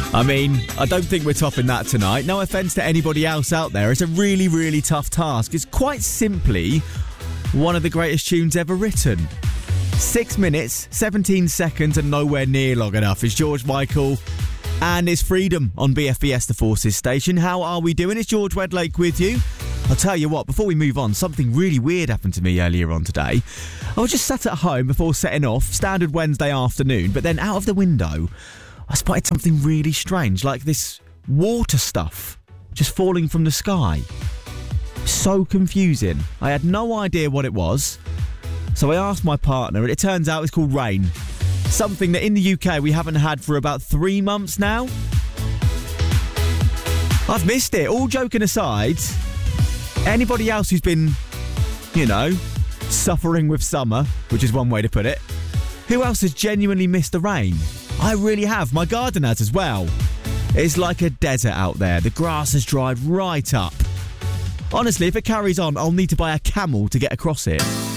I mean, I don't think we're topping that tonight. No offence to anybody else out there. It's a really, really tough task. It's quite simply one of the greatest tunes ever written. 6 minutes, 17 seconds and nowhere near long enough is George Michael and his Freedom on BFBS The Forces station. How are we doing? It's George Wedlake with you. I'll tell you what, before we move on, something really weird happened to me earlier on today. I was just sat at home before setting off, standard Wednesday afternoon, but then out of the window I spotted something really strange, like this water stuff just falling from the sky. So confusing. I had no idea what it was. So I asked my partner, and it turns out it's called rain. Something that in the UK we haven't had for about 3 months now. I've missed it. All joking aside, anybody else who's been, suffering with summer, which is one way to put it, who else has genuinely missed the rain? I really have. My garden has as well. It's like a desert out there. The grass has dried right up. Honestly, if it carries on, I'll need to buy a camel to get across it.